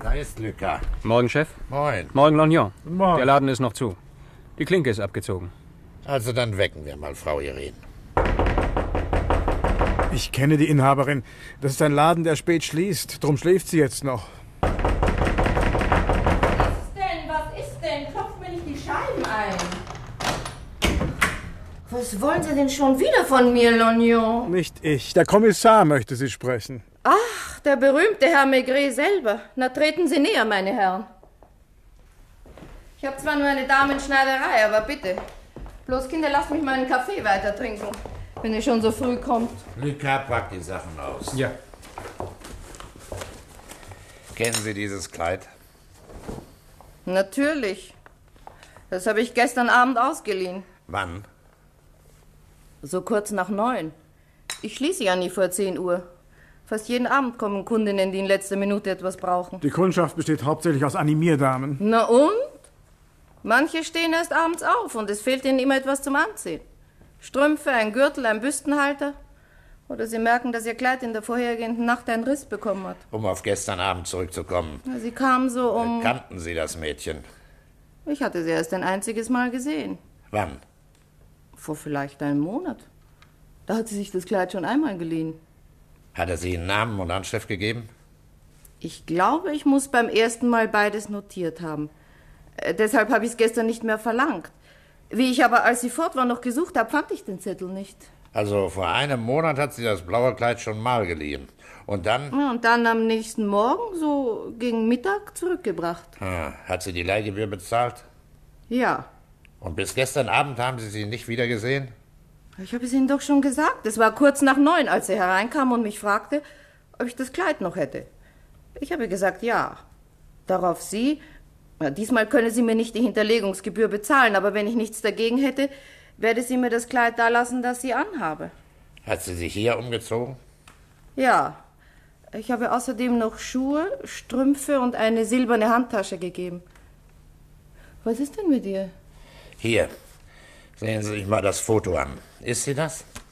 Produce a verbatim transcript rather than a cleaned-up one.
Da ist Lucas. Morgen, Chef. Moin. Morgen, Lognon. Morgen. Der Laden ist noch zu. Die Klinke ist abgezogen. Also dann wecken wir mal Frau Irene. Ich kenne die Inhaberin. Das ist ein Laden, der spät schließt. Drum schläft sie jetzt noch. Was ist denn? Was ist denn? Klopft mir nicht die Scheiben ein. Was wollen Sie denn schon wieder von mir, Lognon? Nicht ich. Der Kommissar möchte Sie sprechen. Ach, der berühmte Herr Maigret selber. Na, treten Sie näher, meine Herren. Ich habe zwar nur eine Damenschneiderei, aber bitte. Bloß, Kinder, lasst mich meinen Kaffee weiter trinken, wenn ihr schon so früh kommt. Lucas packt die Sachen aus. Ja. Kennen Sie dieses Kleid? Natürlich. Das habe ich gestern Abend ausgeliehen. Wann? So kurz nach neun. Ich schließe ja nie vor zehn Uhr. Fast jeden Abend kommen Kundinnen, die in letzter Minute etwas brauchen. Die Kundschaft besteht hauptsächlich aus Animierdamen. Na und? Manche stehen erst abends auf und es fehlt ihnen immer etwas zum Anziehen. Strümpfe, ein Gürtel, ein Büstenhalter. Oder sie merken, dass ihr Kleid in der vorhergehenden Nacht einen Riss bekommen hat. Um auf gestern Abend zurückzukommen. Na, sie kam so um... Kannten Sie das Mädchen? Ich hatte sie erst ein einziges Mal gesehen. Wann? Vor vielleicht einem Monat. Da hat sie sich das Kleid schon einmal geliehen. Hat er Sie einen Namen und Anschrift gegeben? Ich glaube, ich muss beim ersten Mal beides notiert haben. Äh, deshalb habe ich es gestern nicht mehr verlangt. Wie ich aber, als sie fort war, noch gesucht habe, fand ich den Zettel nicht. Also vor einem Monat hat sie das blaue Kleid schon mal geliehen. Und dann? Ja, und dann am nächsten Morgen, so gegen Mittag, zurückgebracht. Ah, hat sie die Leihgebühr bezahlt? Ja. Und bis gestern Abend haben Sie sie nicht wieder gesehen? Ich habe es Ihnen doch schon gesagt. Es war kurz nach neun, als sie hereinkam und mich fragte, ob ich das Kleid noch hätte. Ich habe gesagt, ja. Darauf sie, ja, diesmal könne sie mir nicht die Hinterlegungsgebühr bezahlen, aber wenn ich nichts dagegen hätte, werde sie mir das Kleid da lassen, das sie anhabe. Hat sie sich hier umgezogen? Ja. Ich habe außerdem noch Schuhe, Strümpfe und eine silberne Handtasche gegeben. Was ist denn mit ihr? Hier, sehen Sie sich mal das Foto an. Ist sie das?